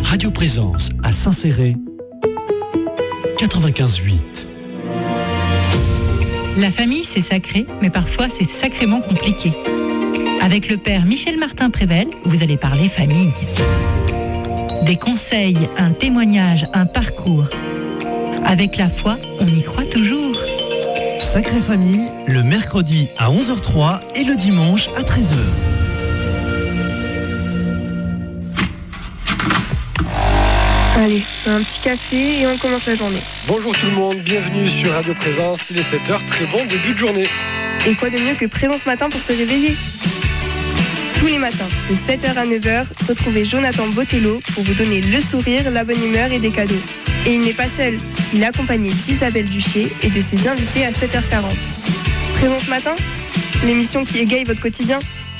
Radio Présence à Saint-Céré, 95.8. La famille, c'est sacré, mais parfois c'est sacrément compliqué. Avec le père Michel Martin-Prével, vous allez parler famille. Des conseils, un témoignage, un parcours. Avec la foi, on y croit toujours. Sacrée Famille, le mercredi à 11h03 et le dimanche à 13h. Allez, un petit café et on commence la journée. Bonjour tout le monde, bienvenue sur Radio Présence, il est 7h, très bon début de journée. Et quoi de mieux que Présence Matin pour se réveiller ? Tous les matins, de 7h à 9h, retrouvez Jonathan Botello pour vous donner le sourire, la bonne humeur et des cadeaux. Et il n'est pas seul, il est accompagné d'Isabelle Duché et de ses invités à 7h40. Présence Matin, l'émission qui égaye votre quotidien.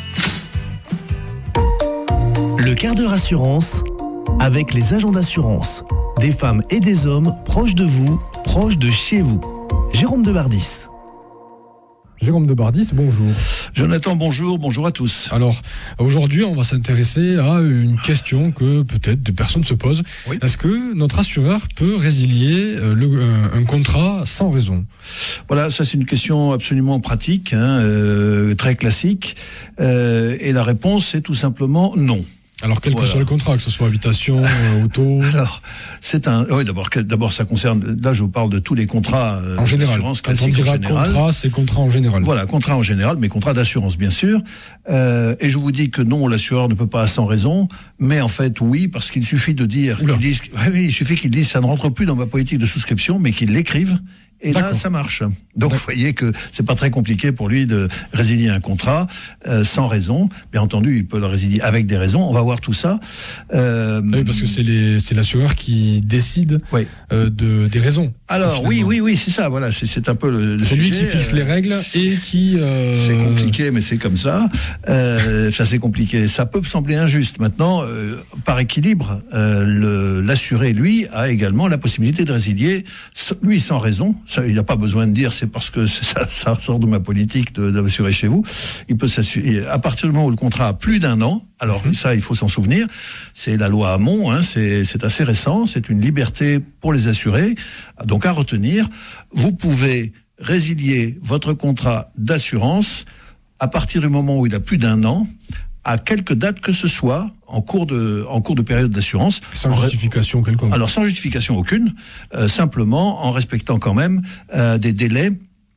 Le quart d'heure assurance avec les agents d'assurance, des femmes et des hommes proches de vous, proches de chez vous. Jérôme Debardis. Jérôme Debardis, bonjour. Jonathan, bonjour, bonjour à tous. Alors, aujourd'hui, on va s'intéresser à une question que peut-être des personnes se posent. Oui. Est-ce que notre assureur peut résilier un contrat sans raison ? Voilà, ça c'est une question absolument pratique, très classique. Et la réponse est tout simplement non. Alors, quel que soit le contrat, que ce soit habitation, auto. Alors, oui, d'abord, ça concerne. Là, je vous parle de tous les contrats en général. D'assurance Quand on dira contrat, c'est contrat en général. Voilà, contrat en général, mais contrat d'assurance, bien sûr. Et je vous dis que non, l'assureur ne peut pas sans raison, mais en fait, oui, parce qu'il suffit de dire, il suffit qu'ils disent, ça ne rentre plus dans ma politique de souscription, mais qu'ils l'écrivent. Et là, ça marche. Donc, vous voyez que c'est pas très compliqué pour lui de résilier un contrat sans raison. Bien entendu, il peut le résilier avec des raisons. On va voir tout ça. Oui, parce que c'est l'assureur qui décide des raisons. Alors, oui, c'est ça. Voilà, c'est un peu le c'est sujet. lui qui fixe les règles et qui. C'est compliqué, mais c'est comme ça. Ça, c'est compliqué. Ça peut sembler injuste. Maintenant, par équilibre, l'assuré, lui, a également la possibilité de résilier, lui, sans raison. Ça, il n'a pas besoin de dire c'est parce que ça sort de ma politique d'assurer chez vous. Il peut s'assurer à partir du moment où le contrat a plus d'un an. Alors ça, il faut s'en souvenir. C'est la loi Hamon. C'est assez récent. C'est une liberté pour les assurés. Donc à retenir, vous pouvez résilier votre contrat d'assurance à partir du moment où il a plus d'un an, à quelque date que ce soit, en cours de période d'assurance. Sans justification quelconque. Alors, sans justification aucune, simplement en respectant quand même des délais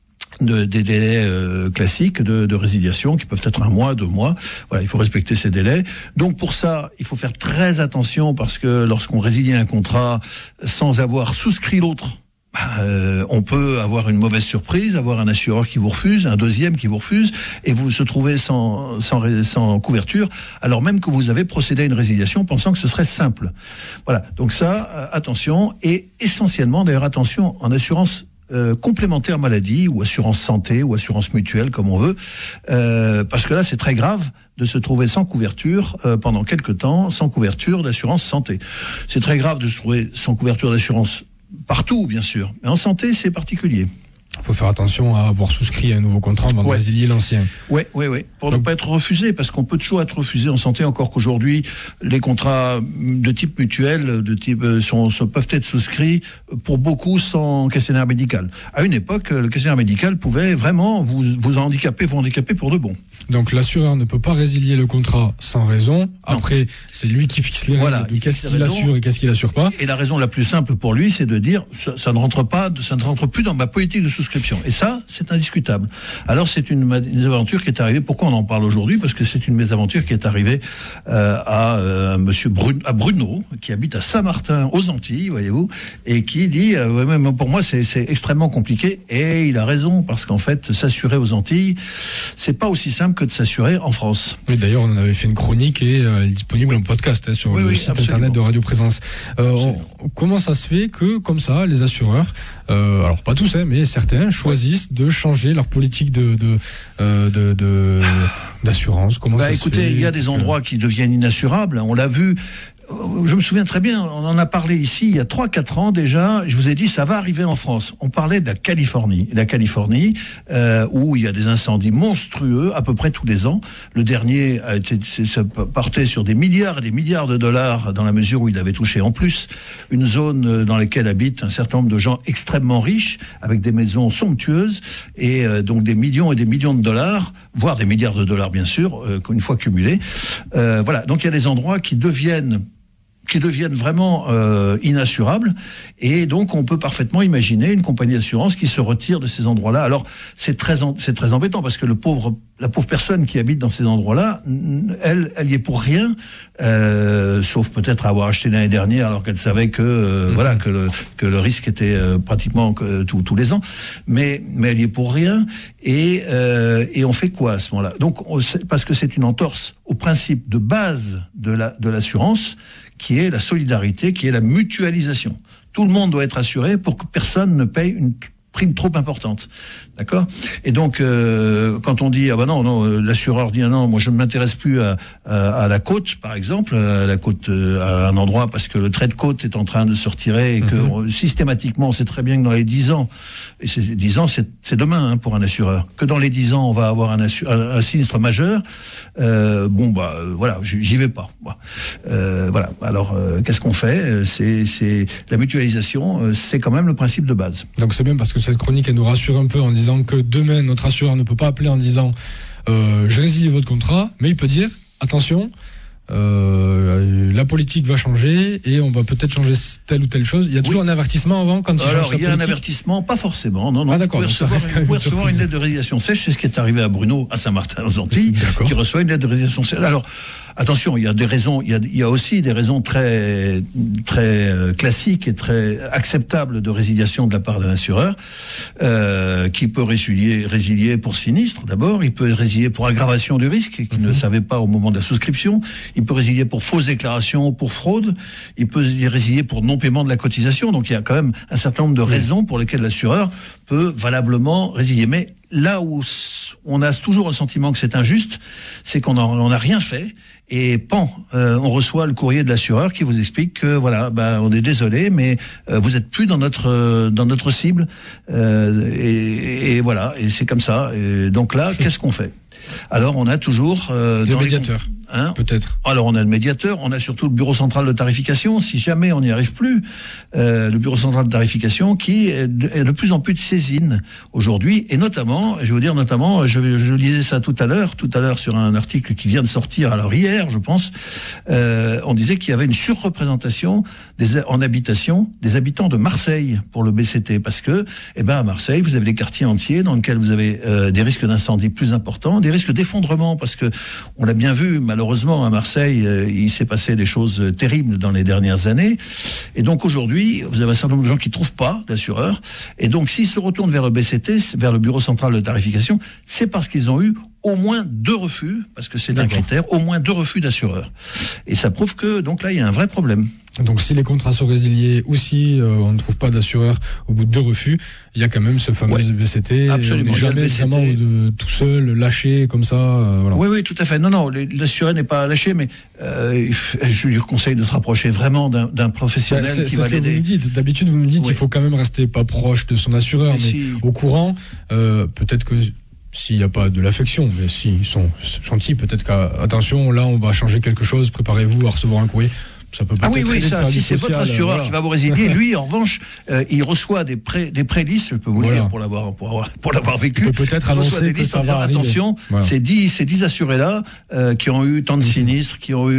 classiques de résiliation qui peuvent être 1 mois, 2 mois. Voilà, il faut respecter ces délais. Donc pour ça, il faut faire très attention parce que lorsqu'on résilie un contrat sans avoir souscrit l'autre, on peut avoir une mauvaise surprise, avoir un assureur qui vous refuse, un deuxième qui vous refuse, et vous se trouvez sans couverture, alors même que vous avez procédé à une résiliation pensant que ce serait simple. Voilà, donc ça, attention, et essentiellement, d'ailleurs, attention, en assurance complémentaire maladie, ou assurance santé, ou assurance mutuelle, comme on veut, parce que là, c'est très grave de se trouver sans couverture pendant quelque temps, sans couverture d'assurance santé. C'est très grave de se trouver sans couverture d'assurance partout, bien sûr. Mais en santé, c'est particulier. Il faut faire attention à avoir souscrit un nouveau contrat avant de résilier l'ancien. Oui. Pour ne pas être refusé, parce qu'on peut toujours être refusé en santé, encore qu'aujourd'hui, les contrats de type mutuel, peuvent être souscrits pour beaucoup sans questionnaire médical. À une époque, le questionnaire médical pouvait vraiment vous handicaper pour de bon. Donc l'assureur ne peut pas résilier le contrat sans raison. Après, c'est lui qui fixe les règles de qu'est-ce qu'il assure et qu'est-ce qu'il assure pas. Et la raison la plus simple pour lui, c'est de dire ça ne rentre plus dans ma politique de souscription. Et ça, c'est indiscutable. Alors c'est une mésaventure qui est arrivée. Pourquoi on en parle aujourd'hui ? Parce que c'est une mésaventure qui est arrivée à monsieur Bruno, qui habite à Saint-Martin aux Antilles, voyez-vous, et qui dit pour moi c'est extrêmement compliqué. Et il a raison, parce qu'en fait s'assurer aux Antilles, c'est pas aussi simple que de s'assurer en France. Oui, d'ailleurs, on en avait fait une chronique et elle est disponible en podcast sur le site internet de Radio Présence. Comment ça se fait que, comme ça, les assureurs, alors pas tous, mais certains choisissent de changer leur politique d'assurance? Comment ça se fait ? Écoutez, il y a des endroits qui deviennent inassurables. On l'a vu. je me souviens très bien, on en a parlé ici il y a 3-4 ans déjà. Je vous ai dit, ça va arriver en France. On parlait de la Californie. Où il y a des incendies monstrueux à peu près tous les ans. Le dernier ça partait sur des milliards et des milliards de dollars dans la mesure où il avait touché en plus une zone dans laquelle habitent un certain nombre de gens extrêmement riches, avec des maisons somptueuses, et donc des millions et des millions de dollars, voire des milliards de dollars bien sûr, une fois cumulés. Voilà, donc il y a des endroits qui deviennent vraiment inassurables, et donc on peut parfaitement imaginer une compagnie d'assurance qui se retire de ces endroits-là. Alors c'est très embêtant parce que la pauvre personne qui habite dans ces endroits-là, elle y est pour rien, sauf peut-être avoir acheté l'année dernière alors qu'elle savait que voilà que le risque était pratiquement tous les ans, mais elle y est pour rien, et on fait quoi à ce moment-là? Donc parce que c'est une entorse au principe de base de l'assurance, qui est la solidarité, qui est la mutualisation. Tout le monde doit être assuré pour que personne ne paye une prime trop importante. D'accord? Et donc, quand on dit, ah ben non, l'assureur dit, ah non, moi je ne m'intéresse plus à la côte, par exemple, à la côte, à un endroit, parce que le trait de côte est en train de se retirer, et que systématiquement, on sait très bien que dans les 10 ans, et ces 10 ans, c'est demain, pour un assureur, que dans les 10 ans, on va avoir un sinistre majeur, voilà, j'y vais pas. Voilà. Alors, qu'est-ce qu'on fait? C'est la mutualisation, c'est quand même le principe de base. Donc c'est bien, parce que cette chronique, elle nous rassure un peu en disant que demain, notre assureur ne peut pas appeler en disant je résilie votre contrat, mais il peut dire attention, la politique va changer et on va peut-être changer telle ou telle chose. Il y a toujours un avertissement avant quand il change sa politique. Alors il y a un avertissement, pas forcément. Non. Ah d'accord. Vous pouvez recevoir une lettre de résiliation sèche. C'est ce qui est arrivé à Bruno, à Saint-Martin aux Antilles, qui reçoit une lettre de résiliation sèche. Alors attention, il y a des raisons. Il y a aussi des raisons très classiques et très acceptables de résiliation de la part d'un assureur, qui peut résilier pour sinistre d'abord. Il peut résilier pour aggravation du risque qu'il ne savait pas au moment de la souscription. Il peut résilier pour fausse déclaration, pour fraude. Il peut résilier pour non-paiement de la cotisation. Donc il y a quand même un certain nombre de raisons pour lesquelles l'assureur peut valablement résilier. Mais là où on a toujours le sentiment que c'est injuste, c'est qu'on n'a rien fait. Et on reçoit le courrier de l'assureur qui vous explique que voilà, on est désolé, mais vous êtes plus dans notre cible, et voilà, et c'est comme ça. Et donc là, qu'est-ce qu'on fait? Alors on a toujours le médiateur. Peut-être. Alors on a le médiateur, on a surtout le bureau central de tarification. Si jamais on n'y arrive plus, le bureau central de tarification qui est de plus en plus de saisine aujourd'hui, et notamment, je lisais ça tout à l'heure sur un article qui vient de sortir, alors hier, je pense, on disait qu'il y avait une surreprésentation en habitation des habitants de Marseille pour le BCT, parce que, à Marseille, vous avez des quartiers entiers dans lesquels vous avez des risques d'incendie plus importants, des risques d'effondrement, parce que on l'a bien vu, malheureusement à Marseille, il s'est passé des choses terribles dans les dernières années, et donc aujourd'hui, vous avez un certain nombre de gens qui trouvent pas d'assureur, et donc s'ils se retournent vers le BCT, vers le bureau central de tarification, c'est parce qu'ils ont eu au moins 2 refus, parce que c'est un critère, au moins 2 refus d'assureurs. Et ça prouve que, donc là, il y a un vrai problème. Donc si les contrats sont résiliés ou si on ne trouve pas d'assureur au bout de 2 refus, il y a quand même ce fameux BCT. Absolument. On n'est jamais vraiment tout seul, lâché comme ça. Voilà. Oui, tout à fait. Non, l'assuré n'est pas lâché, mais je lui conseille de se rapprocher vraiment d'un professionnel qui va l'aider. D'habitude, vous nous dites qu'il faut quand même rester pas proche de son assureur, mais au courant. Peut-être que s'il n'y a pas de l'affection, mais s'ils sont gentils, peut-être qu'attention, là on va changer quelque chose, préparez-vous à recevoir un courrier. Ça peut ça, si c'est votre assureur qui va vous résilier, lui en revanche, il reçoit des prélistes, je peux vous le dire pour l'avoir vécu. Il peut peut-être annoncer que ça va arriver. Attention, ces 10 assurés-là qui ont eu tant de sinistres,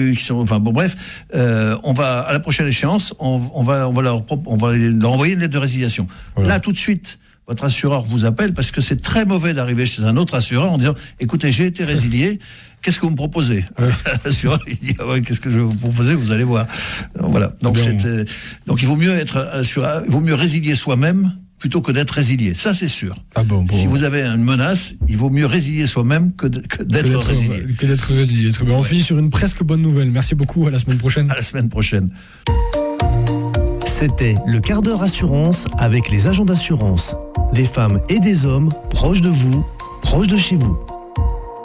on va à la prochaine échéance, on va leur envoyer une lettre de résiliation. Voilà. Là tout de suite, votre assureur vous appelle, parce que c'est très mauvais d'arriver chez un autre assureur en disant écoutez, j'ai été résilié, qu'est-ce que vous me proposez? L'assureur il dit qu'est-ce que je vais vous proposer, vous allez voir. Voilà. Donc donc il vaut mieux être assureur, il vaut mieux résilier soi-même plutôt que d'être résilié. Ça c'est sûr. Si vous avez une menace, il vaut mieux résilier soi-même que d'être résilié. Très bien. On finit sur une presque bonne nouvelle. Merci beaucoup, à la semaine prochaine. À la semaine prochaine. C'était le quart d'heure assurance avec les agents d'assurance. Des femmes et des hommes proches de vous, proches de chez vous.